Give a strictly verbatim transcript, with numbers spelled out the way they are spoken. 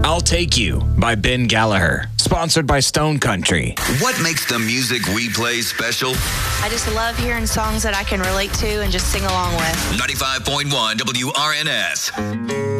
I'll Take You by Ben Gallagher. Sponsored by Stone Country. What makes the music we play special? I just love hearing songs that I can relate to and just sing along with. ninety-five point one W R N S.